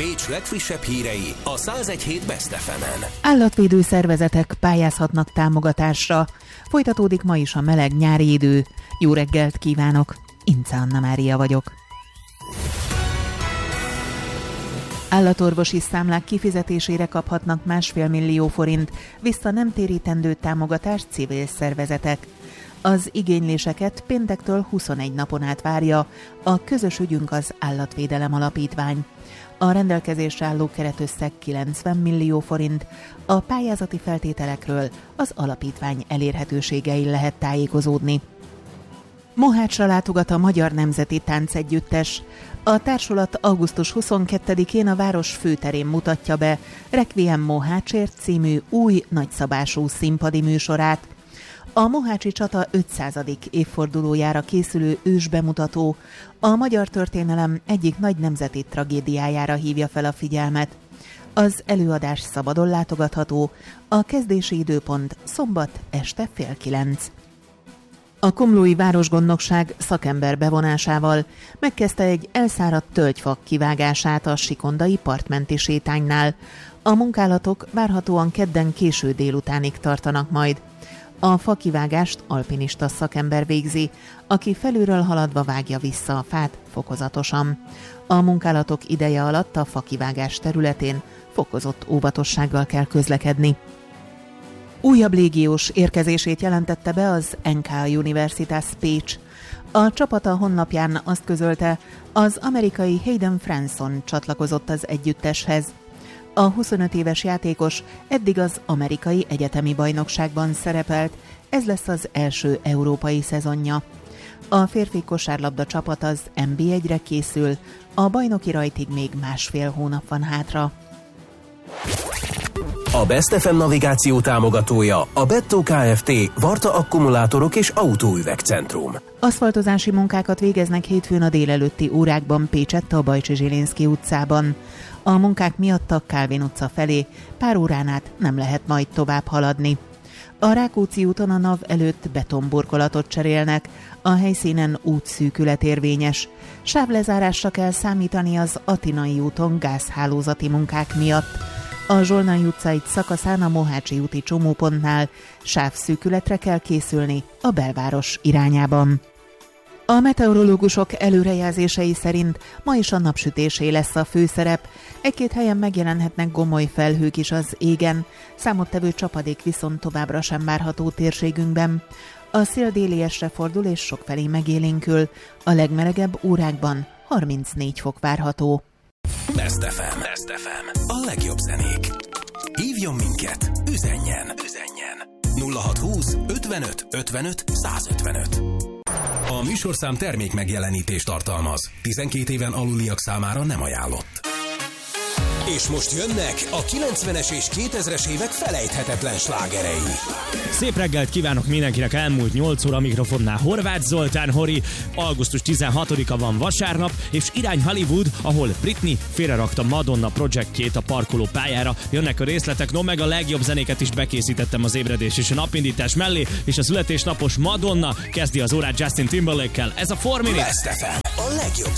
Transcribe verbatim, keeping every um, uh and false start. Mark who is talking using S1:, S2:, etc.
S1: Pécs legfrissebb hírei a száz egy hét Best ef emen.
S2: Állatvédő szervezetek pályázhatnak támogatásra. Folytatódik ma is a meleg nyári idő. Jó reggelt kívánok! Ince Anna Mária vagyok. Állatorvosi számlák kifizetésére kaphatnak másfél millió forint vissza nem térítendő támogatást civil szervezetek. Az igényléseket péntektől huszonegy napon át várja a Közös Ügyünk az Állatvédelem Alapítvány. A rendelkezésre álló keretösszeg kilencven millió forint, a pályázati feltételekről az alapítvány elérhetőségein lehet tájékozódni. Mohácsra látogat a Magyar Nemzeti Táncegyüttes. A társulat augusztus huszonkettedikén a város főterén mutatja be Requiem Mohácsért című új nagyszabású színpadi műsorát. A mohácsi csata ötszázadik évfordulójára készülő ősbemutató a magyar történelem egyik nagy nemzeti tragédiájára hívja fel a figyelmet. Az előadás szabadon látogatható, a kezdési időpont szombat este fél kilenc. A Komlói Városgondnokság szakember bevonásával megkezdte egy elszáradt tölgyfa kivágását a sikondai partmenti sétánynál. A munkálatok várhatóan kedden késő délutánig tartanak majd. A fakivágást alpinista szakember végzi, aki felülről haladva vágja vissza a fát fokozatosan. A munkálatok ideje alatt a fakivágás területén fokozott óvatossággal kell közlekedni. Újabb légiós érkezését jelentette be az en ká Universitas Pécs. A csapata honlapján azt közölte, az amerikai Hayden Franson csatlakozott az együtteshez. A huszonöt éves játékos eddig az amerikai egyetemi bajnokságban szerepelt, ez lesz az első európai szezonja. A férfi kosárlabda csapat az en bé egyre készül, a bajnoki rajtig még másfél hónap van hátra.
S1: A Best ef em navigáció támogatója a Bettó Kft. Varta akkumulátorok és autóüvegcentrum.
S2: Aszfaltozási munkákat végeznek hétfőn a délelőtti órákban Pécsett a Bajcsi Zsilinszky utcában. A munkák miatt a Kálvin utca felé pár órán át nem lehet majd tovább haladni. A Rákóczi úton a NAV előtt betonburkolatot cserélnek, a helyszínen útszűkület érvényes. Sávlezárásra kell számítani az Atinai úton gázhálózati munkák miatt. A Zsolnai utca egy szakaszán a Mohácsi úti csomópontnál sávszűkületre kell készülni a belváros irányában. A meteorológusok előrejelzései szerint ma is a napsütésé lesz a főszerep. Egy-két helyen megjelenhetnek gomoly felhők is az égen, számottevő csapadék viszont továbbra sem várható térségünkben. A szél déliesre fordul és sokfelé megélénkül, a legmelegebb órákban harmincnégy fok várható.
S1: Best ef em. Best ef em. A legjobb zenék. Hívjon minket, üzenjen, üzenjen. nulla hatszázhúsz ötvenöt ötvenöt százötvenöt. A műsorszám termék megjelenítést tartalmaz. tizenkét éven aluliak számára nem ajánlott. És most jönnek a kilencvenes és kétezres évek felejthetetlen slágerei.
S3: Szép reggelt kívánok mindenkinek, elmúlt nyolc óra mikrofonnál Horváth Zoltán Hori. augusztus tizenhatodika van vasárnap, és irány Hollywood, ahol Britney félrerakta Madonna projektjét a parkoló pályára. Jönnek a részletek, no meg a legjobb zenéket is bekészítettem az ébredés és a napindítás mellé, és a születésnapos Madonna kezdi az órát Justin Timberlake-kel. Ez a négy Minutes.
S1: Best ef em, a legjobb